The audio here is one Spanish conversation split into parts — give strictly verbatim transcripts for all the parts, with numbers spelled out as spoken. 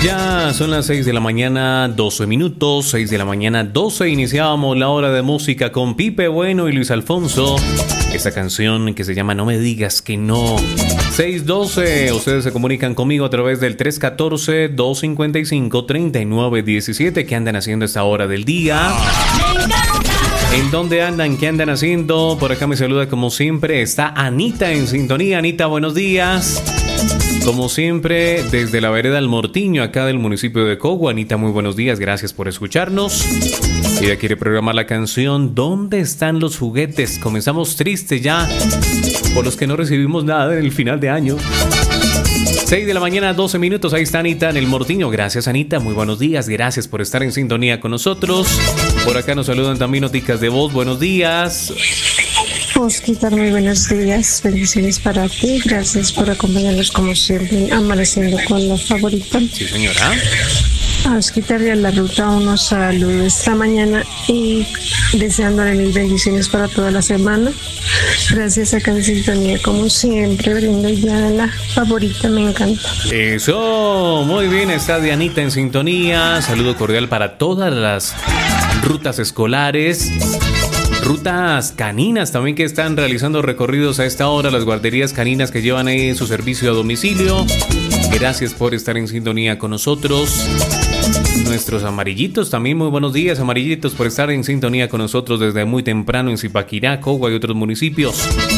Ya son las seis de la mañana, doce minutos, seis de la mañana, doce. Iniciábamos la hora de música con Pipe Bueno y Luis Alfonso. Esta canción que se llama No me digas que no. seis doce, ustedes se comunican conmigo a través del tres uno cuatro, dos cinco cinco, tres nueve uno siete. ¿Qué andan haciendo a esta hora del día? ¿En dónde andan? ¿Qué andan haciendo? Por acá me saluda como siempre. Está Anita en sintonía. Anita, buenos días. Como siempre, desde la vereda El Mortiño, acá del municipio de Cogua. Anita, muy buenos días, gracias por escucharnos. Ella quiere programar la canción ¿Dónde están los juguetes? Comenzamos triste ya por los que no recibimos nada en el final de año. seis de la mañana, doce minutos, ahí está Anita en El Mortiño. Gracias, Anita, muy buenos días, gracias por estar en sintonía con nosotros. Por acá nos saludan también noticas de voz, buenos días. Osquitar, muy buenos días, bendiciones para ti, gracias por acompañarnos como siempre, amaneciendo con la favorita. Sí, señora. A Osquitar y a la ruta unos saludos esta mañana y deseándole mil bendiciones para toda la semana. Gracias acá en sintonía como siempre, brindo ya la favorita, me encanta. Eso, muy bien, está Dianita en sintonía. Saludo cordial para todas las rutas escolares. Rutas caninas también que están realizando recorridos a esta hora, las guarderías caninas que llevan ahí su servicio a domicilio. Gracias por estar en sintonía con nosotros. Nuestros amarillitos también, muy buenos días, amarillitos, por estar en sintonía con nosotros desde muy temprano en Zipaquirá, Cogua y otros municipios.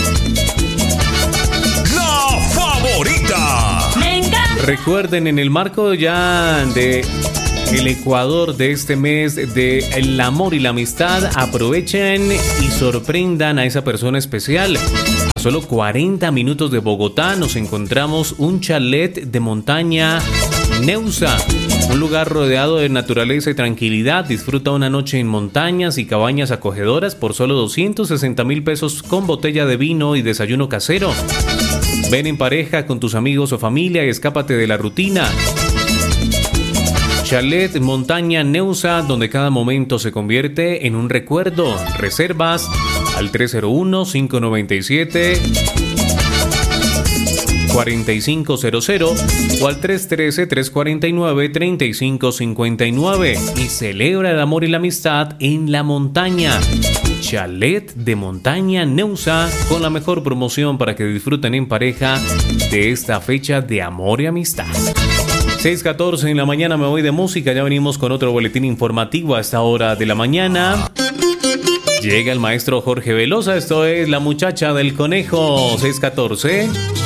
La favorita. Me encanta. Recuerden, en el marco ya de el Ecuador de este mes de el amor y la amistad, aprovechen y sorprendan a esa persona especial. A solo cuarenta minutos de Bogotá nos encontramos un chalet de montaña Neusa, un lugar rodeado de naturaleza y tranquilidad. Disfruta una noche en montañas y cabañas acogedoras por solo doscientos sesenta mil pesos con botella de vino y desayuno casero. Ven en pareja con tus amigos o familia y escápate de la rutina. Chalet Montaña Neusa, donde cada momento se convierte en un recuerdo. Reservas al tres cero uno, cinco nueve siete, cuatro cinco cero cero o al tres uno tres, tres cuatro nueve, tres cinco cinco nueve y celebra el amor y la amistad en la montaña. Chalet de Montaña Neusa, con la mejor promoción para que disfruten en pareja de esta fecha de amor y amistad. seis catorce en la mañana, me voy de música. Ya venimos con otro boletín informativo a esta hora de la mañana. Llega el maestro Jorge Velosa. Esto es La Muchacha del Conejo. seis catorce.